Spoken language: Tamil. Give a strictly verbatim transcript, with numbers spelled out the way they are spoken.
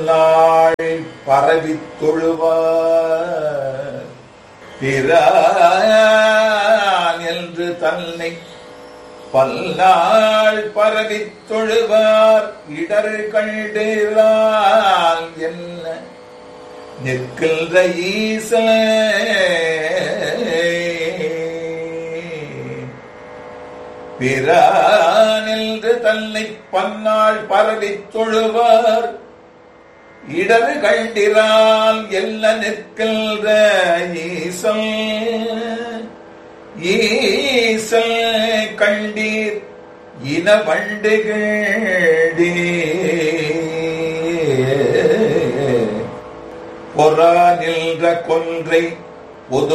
நாள் பரவித் தொழுவார் பிரான் என்று தன்னை பல்லாள் பரவித் தொழுவார் இடர் கண்டிரால் என்ன நிற்கின்ற ஈசன் பிரான் என்று தன்னை பன்னாள் பரவித் தொழுவார் இடர் கண்டிரால் எல்ல நிற்கின்ற ஈசன் ஈசல் கண்டீர் இன வண்டுகளே பொறா நின்ற கொன்றை